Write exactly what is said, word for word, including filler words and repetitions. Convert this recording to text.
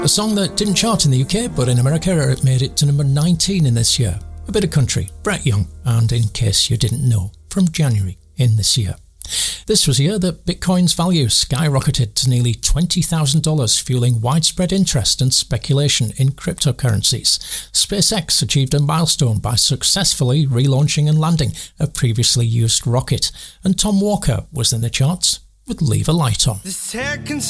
A song that didn't chart in the U K, but in America it made it to number nineteen in this year. A bit of country, Brett Young, and In Case You Didn't Know, from January in this year. This was the year that Bitcoin's value skyrocketed to nearly twenty thousand dollars, fueling widespread interest and speculation in cryptocurrencies. SpaceX achieved a milestone by successfully relaunching and landing a previously used rocket, and Tom Walker was in the charts with Leave a Light On. The second